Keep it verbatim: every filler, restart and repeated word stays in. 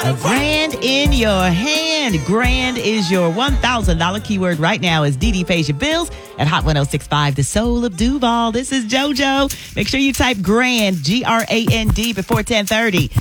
A grand in your hand. Grand is your one thousand dollars keyword right now as Dee Dee pays your bills at Hot ten sixty-five, the soul of Duval. This is JoJo. Make sure you type grand, G R A N D, before ten thirty.